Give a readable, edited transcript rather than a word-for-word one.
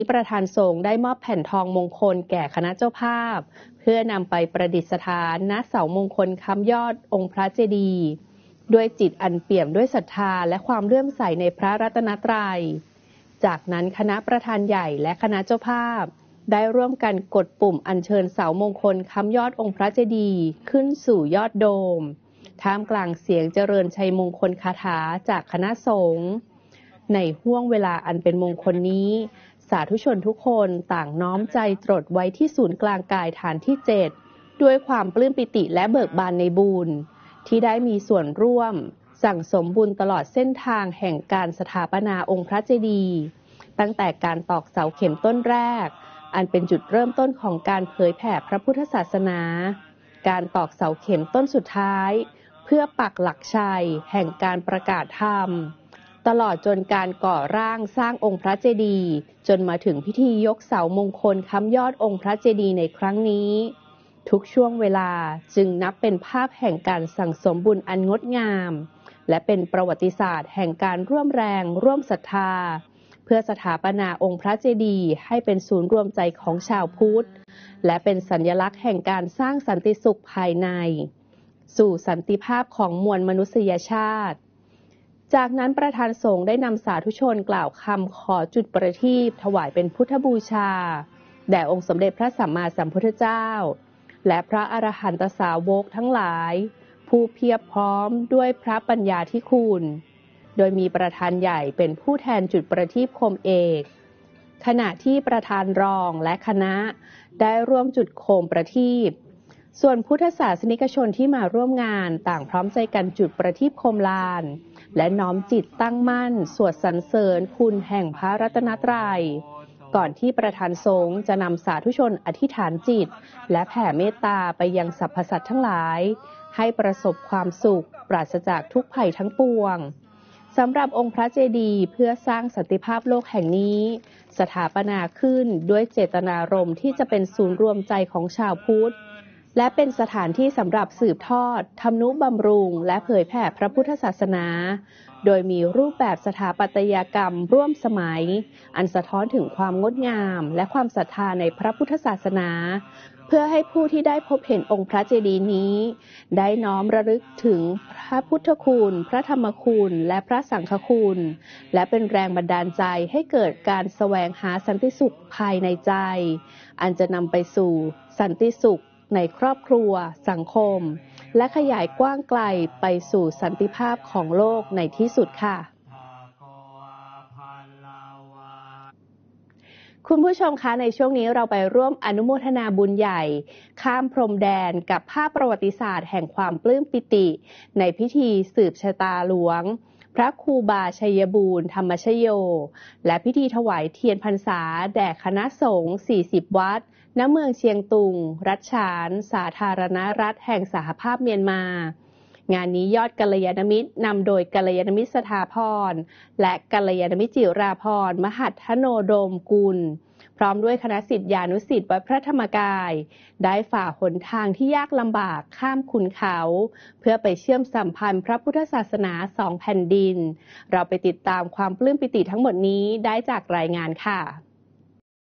ประธานสงฆ์ได้มอบแผ่นทองมงคลแก่คณะเจ้าภาพเพื่อนำไปประดิษฐานณเสามงคลค้ำยอดองค์พระเจดีย์ด้วยจิตอันเปี่ยมด้วยศรัทธาและความเลื่อมใสในพระรัตนตรัยจากนั้นคณะประธานใหญ่และคณะเจ้าภาพได้ร่วมกันกดปุ่มอัญเชิญเสามงคลค้ำยอดองค์พระเจดีย์ขึ้นสู่ยอดโดมท่ามกลางเสียงเจริญชัยมงคลคาถาจากคณะสงฆ์ในห้วงเวลาอันเป็นมงคลนี้สาธุชนทุกคนต่างน้อมใจตรดไว้ที่ศูนย์กลางกายฐานที่7ด้วยความปลื้มปิติและเบิกบานในบุญที่ได้มีส่วนร่วมสั่งสมบุญตลอดเส้นทางแห่งการสถาปนาองค์พระเจดีย์ตั้งแต่การตอกเสาเข็มต้นแรกอันเป็นจุดเริ่มต้นของการเผยแผ่พระพุทธศาสนาการตอกเสาเข็มต้นสุดท้ายเพื่อปักหลักชัยแห่งการประกาศธรรมตลอดจนการก่อร่างสร้างองค์พระเจดีย์จนมาถึงพิธียกเสามงคลค้ำยอดองค์พระเจดีย์ในครั้งนี้ทุกช่วงเวลาจึงนับเป็นภาพแห่งการสั่งสมบุญอันงดงามและเป็นประวัติศาสตร์แห่งการร่วมแรงร่วมศรัทธาเพื่อสถาปนาองค์พระเจดีย์ให้เป็นศูนย์รวมใจของชาวพุทธและเป็นสัญลักษณ์แห่งการสร้างสันติสุขภายในสู่สันติภาพของมวลมนุษยชาติจากนั้นประธานสงฆ์ได้นำสาธุชนกล่าวคำขอจุดประทีปถวายเป็นพุทธบูชาแด่องค์สมเด็จพระสัมมาสัมพุทธเจ้าและพระอรหันตสาวกทั้งหลายผู้เพียบพร้อมด้วยพระปัญญาธิคุณโดยมีประธานใหญ่เป็นผู้แทนจุดประทีปโคมเอกขณะที่ประธานรองและคณะได้ร่วมจุดโคมประทีปส่วนพุทธศาสนิกชนที่มาร่วมงานต่างพร้อมใจกันจุดประทีปโคมลานและน้อมจิตตั้งมั่นสวดสรรเสริญคุณแห่งพระรัตนตรัยก่อนที่ประธานสงฆ์จะนำสาธุชนอธิษฐานจิตและแผ่เมตตาไปยังสรรพสัตว์ทั้งหลายให้ประสบความสุขปราศจากทุกภัยทั้งปวงสำหรับองค์พระเจดีย์เพื่อสร้างสันติภาพโลกแห่งนี้สถาปนาขึ้นด้วยเจตนารมณ์ที่จะเป็นศูนย์รวมใจของชาวพุทธและเป็นสถานที่สำหรับสืบทอดทำนุบำรุงและเผยแผ่พระพุทธศาสนาโดยมีรูปแบบสถาปัตยกรรมร่วมสมัยอันสะท้อนถึงความงดงามและความศรัทธาในพระพุทธศาสนาเพื่อให้ผู้ที่ได้พบเห็นองค์พระเจดีย์นี้ได้น้อมระลึกถึงพระพุทธคุณพระธรรมคุณและพระสังฆคุณและเป็นแรงบันดาลใจให้เกิดการแสวงหาสันติสุขภายในใจอันจะนำไปสู่สันติสุขในครอบครัวสังคมและขยายกว้างไกลไปสู่สันติภาพของโลกในที่สุดค่ะคุณผู้ชมคะในช่วงนี้เราไปร่วมอนุโมทนาบุญใหญ่ข้ามพรมแดนกับภาพประวัติศาสตร์แห่งความปลื้มปิติในพิธีสืบชะตาหลวงพระครูบาชัยบูรณ์ธรรมชโยและพิธีถวายเทียนพรรษาแด่คณะสงฆ์40วัดณเมืองเชียงตุงรัชฉานสาธารณรัฐแห่งสหภาพเมียนมางานนี้ยอดกัลยาณมิตรนำโดยกัลยาณมิตรสถาพรและกัลยาณมิตรจิราพรมหัทธโนโดมกุลพร้อมด้วยคณะศิษยานุศิษย์วัดพระธรรมกายได้ฝ่าหนทางที่ยากลำบากข้ามขุนเขาเพื่อไปเชื่อมสัมพันธ์พระพุทธศาสนา2 แผ่นดินเราไปติดตามความปลื้มปิติทั้งหมดนี้ได้จากรายงานค่ะ